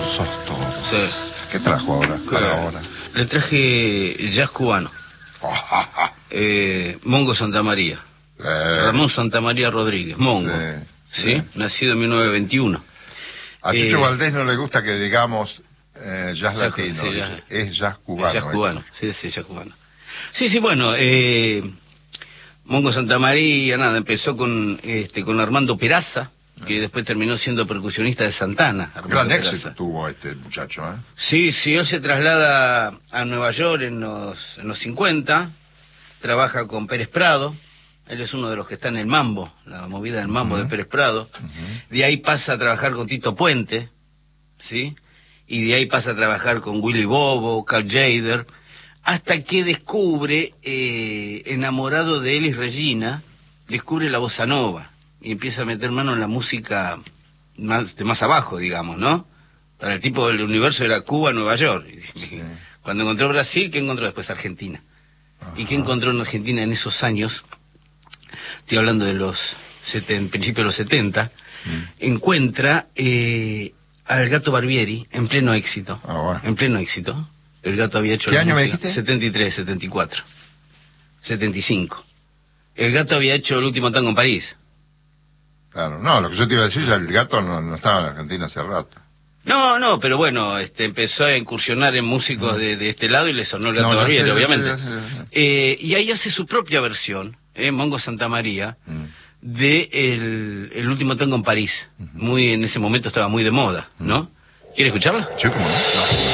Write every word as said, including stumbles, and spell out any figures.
famosos todos. Sí. ¿Qué trajo ahora? ¿Qué? ahora? Le traje jazz cubano. eh, Mongo Santamaría. Eh, Ramón Santamaría Rodríguez, Mongo. Sí, ¿Sí? sí. Nacido en mil novecientos veintiuno. A Chucho Eh, Valdés no le gusta que digamos eh, jazz Jazz- latino, sí, dice, jazz- es jazz cubano. Jazz esto. cubano, sí, sí, jazz cubano. Sí, sí, bueno, eh, Mongo Santamaría, nada, empezó con este con Armando Peraza, que después terminó siendo percusionista de Santana. Armando Gran Peraza. éxito tuvo este muchacho, ¿eh? Sí, sí, él se traslada a Nueva York en los, en los cincuenta, trabaja con Pérez Prado, él es uno de los que está en el mambo, la movida del mambo Uh-huh. de Pérez Prado, Uh-huh. de ahí pasa a trabajar con Tito Puente, ¿sí? Y de ahí pasa a trabajar con Willy Bobo, Carl Jader, hasta que descubre, eh, enamorado de Elis Regina, descubre la bossa nova y empieza a meter mano en la música más, de más abajo, digamos, ¿no? Para el tipo del universo era Cuba, Nueva York. Sí. Cuando encontró Brasil, ¿qué encontró después? Argentina. Ajá. ¿Y qué encontró en Argentina en esos años? Estoy hablando de los setenta, principios de los setenta. Mm. Encuentra eh, al Gato Barbieri en pleno éxito. Ah, bueno. En pleno éxito. El Gato había hecho... ¿Qué la año me música- dijiste? setenta y tres, setenta y cuatro. setenta y cinco. El Gato había hecho El último tango en París. Claro, no, lo que yo te iba a decir, ya el Gato no, no estaba en Argentina hace rato. No, no, pero bueno, este, empezó a incursionar en músicos de, de este lado y le sonó el Gato No, ya Barbieri, sé, ya sé, obviamente. ya sé, ya sé. Eh, y ahí hace su propia versión, eh, Mongo Santamaría, Mm. de el, el último tango en París. Muy, en ese momento estaba muy de moda, ¿no? ¿Quiere escucharla? Sí, cómo no.